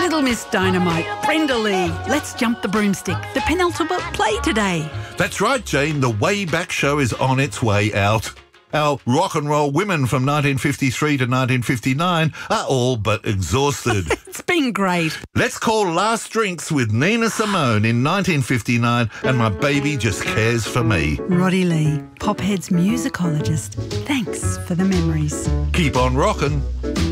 Little Miss Dynamite, Brenda Lee, Let's Jump the Broomstick, the penultimate play today. That's right, Jane. The Way Back Show is on its way out. Our rock and roll women from 1953 to 1959 are all but exhausted. It's been great. Let's call Last Drinks with Nina Simone in 1959 and My Baby Just Cares for Me. Roddy Lee, Pophead's musicologist. Thanks for the memories. Keep on rockin'.